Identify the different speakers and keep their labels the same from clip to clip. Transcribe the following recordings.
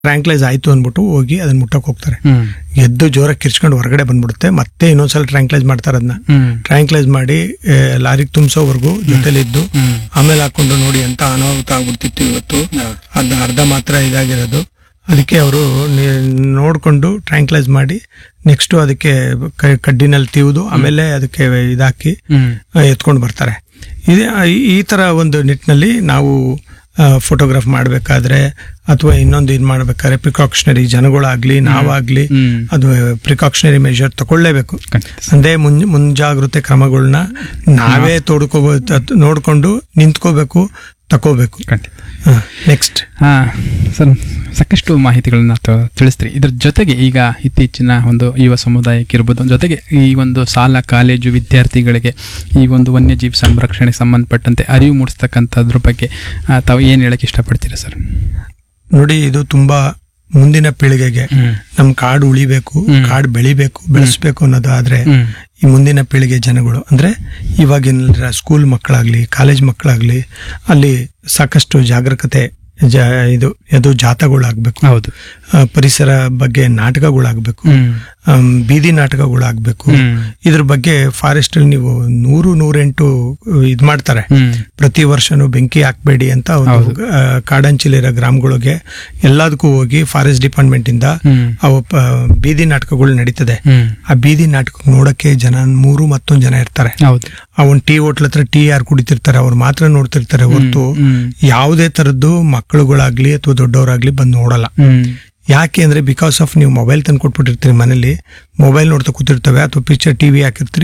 Speaker 1: Tranquillise ಆಯ್ತು ಅಂದ್ಬಿಟ್ಟು ಹೋಗಿ ಅದನ್ನ ಮುಟ್ಟಕ್ ಹೋಗ್ತಾರೆ. ಎದ್ದು ಜೋರಾಗಿ ಕಿರ್ಚ್ಕೊಂಡು ಹೊರಗಡೆ ಬಂದ್ಬಿಡುತ್ತೆ. ಮತ್ತೆ ಇನ್ನೊಂದ್ಸಲ ಟ್ರ್ಯಾಂಕ್ಲೈಸ್ ಮಾಡ್ತಾರೆ. ಅದನ್ನ ಟ್ರ್ಯಾಂಕ್ಲೈಸ್ ಮಾಡಿ ಲಾರಿಗೆ ತುಂಬಿಸೋವರೆಗೂ ಜೊತೆಲಿದ್ದು ಆಮೇಲೆ ಹಾಕೊಂಡು ನೋಡಿ ಅಂತ ಅನಾಹುತ ಆಗ್ಬಿಡ್ತಿತ್ತು. ಇವತ್ತು ಅದ್ ಅರ್ಧ ಮಾತ್ರ ಇದಾಗಿರೋದು. ಅದಕ್ಕೆ ಅವರು ನೋಡ್ಕೊಂಡು ಟ್ರ್ಯಾಂಕ್ಲೈಸ್ ಮಾಡಿ ನೆಕ್ಸ್ಟ್ ಅದಕ್ಕೆ ಕಡ್ಡಿನಲ್ಲಿ ತೀವುದು ಆಮೇಲೆ ಅದಕ್ಕೆ ಇದಾಕಿ ಎತ್ಕೊಂಡು ಬರ್ತಾರೆ. ಈ ತರ ಒಂದು ನಿಟ್ಟಿನಲ್ಲಿ ನಾವು ಫೋಟೋಗ್ರಾಫ್ ಮಾಡ್ಬೇಕಾದ್ರೆ ಅಥವಾ ಇನ್ನೊಂದು ಇದು ಮಾಡ್ಬೇಕಾದ್ರೆ ಪ್ರಿಕಾಕ್ಷನರಿ ಜನಗಳಾಗ್ಲಿ ನಾವಾಗ್ಲಿ ಅದು ಪ್ರಿಕಾಕ್ಷನರಿ ಮೆಷರ್ ತಗೊಳ್ಳೇಬೇಕು. ಅಂದ್ರೆ ಮುಂಜಾಗ್ರತೆ ಕ್ರಮಗಳನ್ನ ನಾವೇ ನೋಡ್ಕೊಂಡು ನಿಂತ್ಕೋಬೇಕು, ತಕೋಬೇಕು. ನೆಕ್ಸ್ಟ್
Speaker 2: ಸರ್, ಸಾಕಷ್ಟು ಮಾಹಿತಿಗಳನ್ನ ತಿಳಿಸ್ತೀರಿ. ಇದ್ರ ಜೊತೆಗೆ ಈಗ ಇತ್ತೀಚಿನ ಒಂದು ಯುವ ಸಮುದಾಯಕ್ಕೆ ಇರ್ಬೋದು, ಜೊತೆಗೆ ಈ ಒಂದು ಶಾಲಾ ಕಾಲೇಜು ವಿದ್ಯಾರ್ಥಿಗಳಿಗೆ ಈ ಒಂದು ವನ್ಯಜೀವಿ ಸಂರಕ್ಷಣೆಗೆ ಸಂಬಂಧಪಟ್ಟಂತೆ ಅರಿವು ಮೂಡಿಸ್ತಕ್ಕಂಥದ್ರ ಬಗ್ಗೆ ತಾವು ಏನು ಹೇಳಕ್ಕೆ ಇಷ್ಟಪಡ್ತೀರಾ ಸರ್?
Speaker 1: ನೋಡಿ, ಇದು ತುಂಬಾ ಮುಂದಿನ ಪೀಳಿಗೆಗೆ ನಮ್ ಕಾಡು ಉಳಿಬೇಕು, ಕಾಡು ಬೆಳಿಬೇಕು, ಬೆಳೆಸ್ಬೇಕು ಅನ್ನೋದಾದ್ರೆ ಈ ಮುಂದಿನ ಪೀಳಿಗೆ ಜನಗಳು ಅಂದ್ರೆ ಇವಾಗಿನ ಸ್ಕೂಲ್ ಮಕ್ಕಳಾಗ್ಲಿ ಕಾಲೇಜ್ ಮಕ್ಕಳಾಗ್ಲಿ ಅಲ್ಲಿ ಸಾಕಷ್ಟು ಜಾಗರೂಕತೆ ಇದು ಜಾಥಾಗಳಾಗಬೇಕು.
Speaker 2: ಹೌದು,
Speaker 1: ಪರಿಸರ ಬಗ್ಗೆ ನಾಟಕಗಳಾಗಬೇಕು, ಬೀದಿ ನಾಟಕಗಳಾಗಬೇಕು. ಇದ್ರ ಬಗ್ಗೆ ಫಾರೆಸ್ಟ್ ಅಲ್ಲಿ ನೀವು 108 ಇದ್ ಮಾಡ್ತಾರೆ. ಪ್ರತಿ ವರ್ಷನೂ ಬೆಂಕಿ ಹಾಕ್ಬೇಡಿ ಅಂತ ಕಾಡಂಚಿಲಿರೋ ಗ್ರಾಮಗಳಿಗೆ ಎಲ್ಲದಕ್ಕೂ ಹೋಗಿ ಫಾರೆಸ್ಟ್ ಡಿಪಾರ್ಟ್ಮೆಂಟ್ ಇಂದ ಅವು ಬೀದಿ ನಾಟಕಗಳು ನಡೀತದೆ. ಆ ಬೀದಿ ನಾಟಕ ನೋಡಕ್ಕೆ ಜನ 3 ಮತ್ತೊಂದು ಜನ ಇರ್ತಾರೆ. ಅವನ್ ಟೀ ಹೋಟ್ಲ್ ಹತ್ರ ಟೀ ಯಾರು ಕುಡಿತಿರ್ತಾರೆ ಅವ್ರು ಮಾತ್ರ ನೋಡ್ತಿರ್ತಾರೆ ಹೊರತು ಯಾವುದೇ ತರದ್ದು ಮಕ್ಕಳುಗಳಾಗ್ಲಿ ಅಥವಾ ದೊಡ್ಡವರಾಗ್ಲಿ ಬಂದು ನೋಡಲ್ಲ. ಯಾಕೆ ಅಂದ್ರೆ ಬಿಕಾಸ್ ಆಫ್ ನೀವು ಮೊಬೈಲ್ ತಂದು ಕೊಟ್ಬಿಟ್ಟಿರ್ತೀರಿ, ಮನೇಲಿ ಮೊಬೈಲ್ ನೋಡ್ತಾ ಕೂತಿರ್ತವೆ ಅಥವಾ ಪಿಕ್ಚರ್ ಟಿವಿ ಹಾಕಿರ್ತೀರಿ,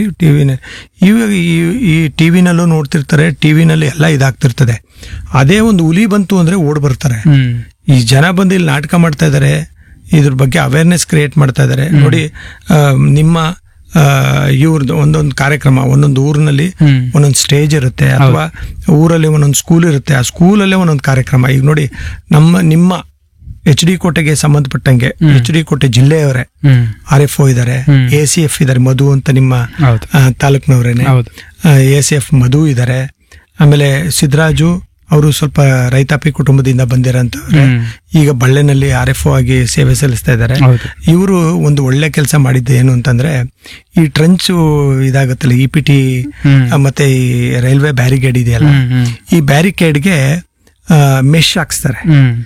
Speaker 1: ಈ ಟಿವಿನಲ್ಲೂ ನೋಡ್ತಿರ್ತಾರೆ, ಟಿವಿನಲ್ಲಿ ಎಲ್ಲ ಇದಾಗ್ತಿರ್ತದೆ. ಅದೇ ಒಂದು ಹುಲಿ ಬಂತು ಅಂದ್ರೆ ಓಡ್ ಬರ್ತಾರೆ. ಈ ಜನ ಬಂದು ಇಲ್ಲಿ ನಾಟಕ ಮಾಡ್ತಾ ಇದಾರೆ, ಇದ್ರ ಬಗ್ಗೆ ಅವೇರ್ನೆಸ್ ಕ್ರಿಯೇಟ್ ಮಾಡ್ತಾ ಇದಾರೆ. ನೋಡಿ, ನಿಮ್ಮ ಇವ್ರದ್ದು ಒಂದೊಂದು ಕಾರ್ಯಕ್ರಮ ಒಂದೊಂದು ಊರಿನಲ್ಲಿ ಒಂದೊಂದು ಸ್ಟೇಜ್ ಇರುತ್ತೆ, ಅಥವಾ ಊರಲ್ಲಿ ಒಂದೊಂದು ಸ್ಕೂಲ್ ಇರುತ್ತೆ, ಆ ಸ್ಕೂಲಲ್ಲೇ ಒಂದೊಂದು ಕಾರ್ಯಕ್ರಮ. ಈಗ ನೋಡಿ, ನಿಮ್ಮ HD ಕೋಟೆಗೆ ಸಂಬಂಧಪಟ್ಟಂಗೆ HD ಕೋಟೆ ಜಿಲ್ಲೆಯವರೇ RFO ಇದಾರೆ, ACF ಇದಾರೆ, ಮಧು ಅಂತ ನಿಮ್ಮ ತಾಲೂಕ್ನವ್ರೇನೆ ACF ಮಧು ಇದಾರೆ. ಆಮೇಲೆ ಸಿದ್ದರಾಜು ಅವರು ಸ್ವಲ್ಪ ರೈತಾಪಿ ಕುಟುಂಬದಿಂದ ಬಂದಿರೋಂಥವ್ರೆ, ಈಗ ಬಳ್ಳೆನಲ್ಲಿ RFO ಆಗಿ ಸೇವೆ ಸಲ್ಲಿಸ್ತಾ ಇದ್ದಾರೆ. ಇವರು ಒಂದು ಒಳ್ಳೆ ಕೆಲಸ ಮಾಡಿದ್ದು ಏನು ಅಂತಂದ್ರೆ, ಈ ಟ್ರಂಚ್ ಇದಾಗತ್ತಲ್ಲ EPT ಮತ್ತೆ ಈ ರೈಲ್ವೆ ಬ್ಯಾರಿಕೇಡ್ ಇದೆಯಲ್ಲ, ಈ ಬ್ಯಾರಿಕೇಡ್ಗೆ ಮೆಶ್ ಹಾಕ್ಸ್ತಾರೆ.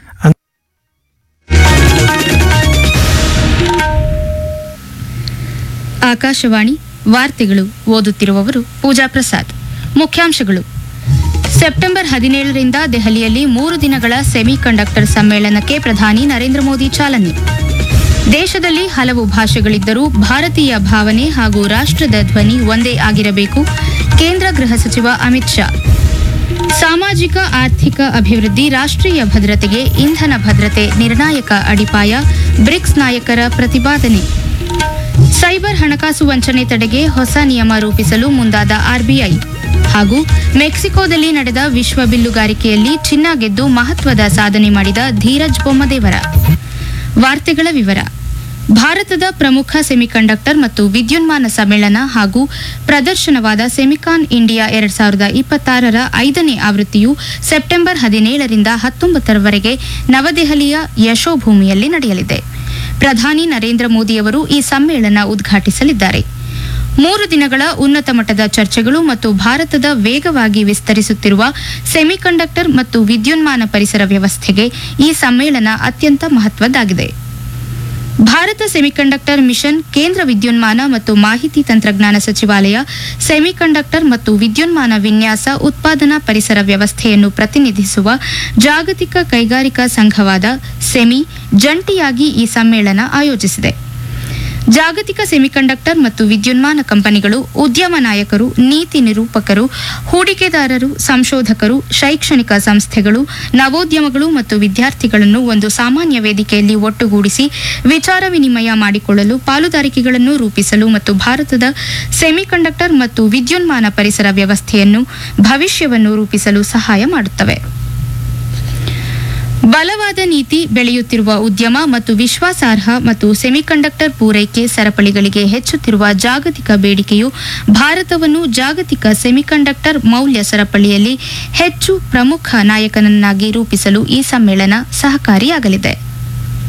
Speaker 3: ಆಕಾಶವಾಣಿ ವಾರ್ತೆಗಳು, ಓದುತ್ತಿರುವವರು ಪೂಜಾ ಪ್ರಸಾದ್. ಮುಖ್ಯಾಂಶಗಳು: ಸೆಪ್ಟೆಂಬರ್ 17ರಿಂದ ದೆಹಲಿಯಲ್ಲಿ 3 ದಿನಗಳ ಸೆಮಿಕಂಡಕ್ಟರ್ ಸಮ್ಮೇಳನಕ್ಕೆ ಪ್ರಧಾನಿ ನರೇಂದ್ರ ಮೋದಿ ಚಾಲನೆ. ದೇಶದಲ್ಲಿ ಹಲವು ಭಾಷೆಗಳಿದ್ದರೂ ಭಾರತೀಯ ಭಾವನೆ ಹಾಗೂ ರಾಷ್ಟ್ರದ ಧ್ವನಿ ಒಂದೇ ಆಗಿರಬೇಕು, ಕೇಂದ್ರ ಗೃಹ ಸಚಿವ ಅಮಿತ್ ಶಾ. ಸಾಮಾಜಿಕ ಆರ್ಥಿಕ ಅಭಿವೃದ್ಧಿ, ರಾಷ್ಟ್ರೀಯ ಭದ್ರತೆಗೆ ಇಂಧನ ಭದ್ರತೆ ನಿರ್ಣಾಯಕ ಅಡಿಪಾಯ, ಬ್ರಿಕ್ಸ್ ನಾಯಕರ ಪ್ರತಿಪಾದನೆ. ಸೈಬರ್ ಹಣಕಾಸು ವಂಚನೆ ತಡೆಗೆ ಹೊಸ ನಿಯಮ ರೂಪಿಸಲು ಮುಂದಾದ RBI. ಹಾಗೂ ಮೆಕ್ಸಿಕೋದಲ್ಲಿ ನಡೆದ ವಿಶ್ವ ಬಿಲ್ಲುಗಾರಿಕೆಯಲ್ಲಿ ಚಿನ್ನ ಗೆದ್ದು ಮಹತ್ವದ ಸಾಧನೆ ಮಾಡಿದ ಧೀರಜ್ ಬೊಮ್ಮದೇವರ. ವಾರ್ತೆಗಳ ವಿವರ. ಭಾರತದ ಪ್ರಮುಖ ಸೆಮಿಕಂಡಕ್ಟರ್ ಮತ್ತು ವಿದ್ಯುನ್ಮಾನ ಸಮ್ಮೇಳನ ಹಾಗೂ ಪ್ರದರ್ಶನವಾದ ಸೆಮಿಕಾನ್ ಇಂಡಿಯಾ 2026ರ 5ನೇ ಆವೃತ್ತಿಯು ಸೆಪ್ಟೆಂಬರ್ 17ರಿಂದ 19ರವರೆಗೆ ನವದೆಹಲಿಯ ಯಶೋಭೂಮಿಯಲ್ಲಿ ನಡೆಯಲಿದೆ. ಪ್ರಧಾನಿ ನರೇಂದ್ರ ಮೋದಿಯವರು ಈ ಸಮ್ಮೇಳನ ಉದ್ಘಾಟಿಸಲಿದ್ದಾರೆ. 3 ದಿನಗಳ ಉನ್ನತ ಮಟ್ಟದ ಚರ್ಚೆಗಳು ಮತ್ತು ಭಾರತದ ವೇಗವಾಗಿ ವಿಸ್ತರಿಸುತ್ತಿರುವ ಸೆಮಿಕಂಡಕ್ಟರ್ ಮತ್ತು ವಿದ್ಯುನ್ಮಾನ ಪರಿಸರ ವ್ಯವಸ್ಥೆಗೆ ಈ ಸಮ್ಮೇಳನ ಅತ್ಯಂತ ಮಹತ್ವದ್ದಾಗಿದೆ. ಭಾರತ ಸೆಮಿಕಂಡಕ್ಟರ್ ಮಿಷನ್, ಕೇಂದ್ರ ವಿದ್ಯುನ್ಮಾನ ಮತ್ತು ಮಾಹಿತಿ ತಂತ್ರಜ್ಞಾನ ಸಚಿವಾಲಯ, ಸೆಮಿಕಂಡಕ್ಟರ್ ಮತ್ತು ವಿದ್ಯುನ್ಮಾನ ವಿನ್ಯಾಸ ಉತ್ಪಾದನಾ ಪರಿಸರ ವ್ಯವಸ್ಥೆಯನ್ನು ಪ್ರತಿನಿಧಿಸುವ ಜಾಗತಿಕ ಕೈಗಾರಿಕಾ ಸಂಘವಾದ ಸೆಮಿ ಜಂಟಿಯಾಗಿ ಈ ಸಮ್ಮೇಳನ ಆಯೋಜಿಸಿದೆ. ಜಾಗತಿಕ ಸೆಮಿಕಂಡಕ್ಟರ್ ಮತ್ತು ವಿದ್ಯುನ್ಮಾನ ಕಂಪನಿಗಳು, ಉದ್ಯಮ ನಾಯಕರು, ನೀತಿ ನಿರೂಪಕರು, ಹೂಡಿಕೆದಾರರು, ಸಂಶೋಧಕರು, ಶೈಕ್ಷಣಿಕ ಸಂಸ್ಥೆಗಳು, ನವೋದ್ಯಮಗಳು ಮತ್ತು ವಿದ್ಯಾರ್ಥಿಗಳನ್ನು ಒಂದು ಸಾಮಾನ್ಯ ವೇದಿಕೆಯಲ್ಲಿ ಒಟ್ಟುಗೂಡಿಸಿ ವಿಚಾರ ವಿನಿಮಯ ಮಾಡಿಕೊಳ್ಳಲು, ಪಾಲುದಾರಿಕೆಗಳನ್ನು ರೂಪಿಸಲು ಮತ್ತು ಭಾರತದ ಸೆಮಿಕಂಡಕ್ಟರ್ ಮತ್ತು ವಿದ್ಯುನ್ಮಾನ ಪರಿಸರ ವ್ಯವಸ್ಥೆಯನ್ನು ಭವಿಷ್ಯವನ್ನು ರೂಪಿಸಲು ಸಹಾಯ ಮಾಡುತ್ತವೆ. ಬಲವಾದ ನೀತಿ, ಬೆಳೆಯುತ್ತಿರುವ ಉದ್ಯಮ ಮತ್ತು ವಿಶ್ವಾಸಾರ್ಹ ಮತ್ತು ಸೆಮಿಕಂಡಕ್ಟರ್ ಪೂರೈಕೆ ಸರಪಳಿಗಳಿಗೆ ಹೆಚ್ಚುತ್ತಿರುವ ಜಾಗತಿಕ ಬೇಡಿಕೆಯು ಭಾರತವನ್ನು ಜಾಗತಿಕ ಸೆಮಿಕಂಡಕ್ಟರ್ ಮೌಲ್ಯ ಸರಪಳಿಯಲ್ಲಿ ಹೆಚ್ಚು ಪ್ರಮುಖ ನಾಯಕನನ್ನಾಗಿ ರೂಪಿಸಲು ಈ ಸಮ್ಮೇಳನ ಸಹಕಾರಿಯಾಗಲಿದೆ.